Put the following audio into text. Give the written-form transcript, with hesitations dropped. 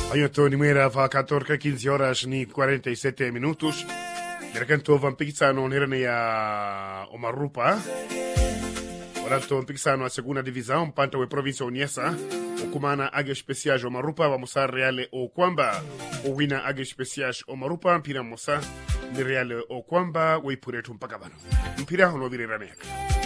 Aiuto nimera va 14 horas ni 47 minutos. Derkanto vampikisano nirene ya Omarupa. Walato mpikisano a segunda divisão panta we província Uniesa. Okumana águia especiais Omarupa vamos a reale o kwamba. O wina águia especiais Omarupa mpira mosa ni reale o kwamba we puretu mpaka bano. Mpira hono vire raneka.